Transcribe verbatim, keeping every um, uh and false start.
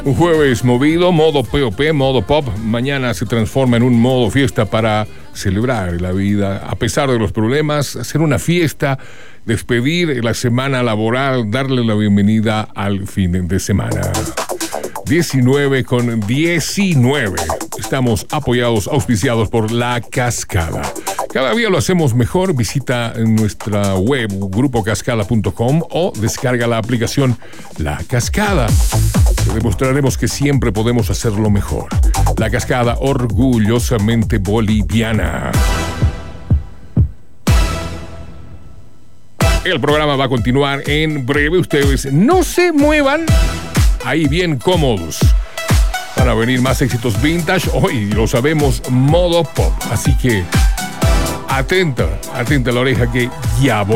Un jueves movido, modo P O P, modo pop. Mañana se transforma en un modo fiesta para celebrar la vida. A pesar de los problemas, hacer una fiesta, despedir la semana laboral, darle la bienvenida al fin de semana. diecinueve con diecinueve. Estamos apoyados, auspiciados por La Cascada. Cada día lo hacemos mejor. Visita nuestra web grupo cascada punto com o descarga la aplicación La Cascada. Te demostraremos que siempre podemos hacerlo mejor. La Cascada, orgullosamente boliviana. El programa va a continuar en breve. Ustedes no se muevan. Ahí bien cómodos. Van a venir más éxitos vintage. Hoy lo sabemos, modo pop. Así que atenta, atenta a la oreja que ya voy.